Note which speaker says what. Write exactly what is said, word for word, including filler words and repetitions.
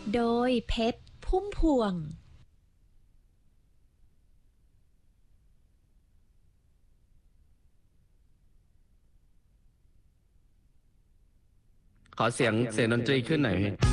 Speaker 1: โดยเพชรพุ่มพวง
Speaker 2: ขอเสียงเสียงดนตรีขึ้นหน่อยพี่